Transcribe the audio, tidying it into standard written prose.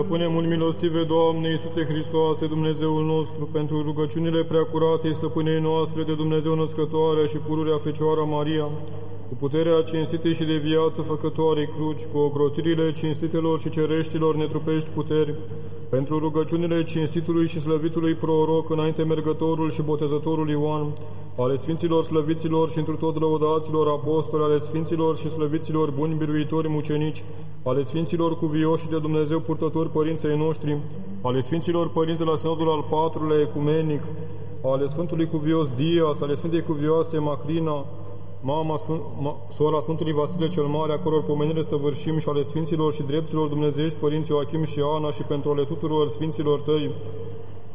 Stăpâne mult milostive, Doamne Iisuse Hristoase, Dumnezeul nostru, pentru rugăciunile preacuratei Stăpânei noastre de Dumnezeu născătoarea și pururea Fecioara Maria, cu puterea cinstitei și de viață făcătoarei cruci, cu ocrotirile cinstitelor și cereștilor netrupești puteri, pentru rugăciunile cinstitului și slăvitului proroc, înainte mergătorul și botezătorul Ioan, ale Sfinților slăviților și întru tot lăudaților apostoli, ale Sfinților și slăviților buni biruitori mucenici, ale Sfinților cuvioși de Dumnezeu purtători părinței noștri, ale Sfinților părinți de la Sinodul al IV-lea ecumenic, ale Sfântului cuvios Dias, ale Sfintei cuvioase Macrina, sora Sfântului Vasile cel Mare, a căror pomenire săvârșim, și ale Sfinților și drepților dumnezeiești părinți Ioachim și Ana, și pentru ale tuturor Sfinților Tăi,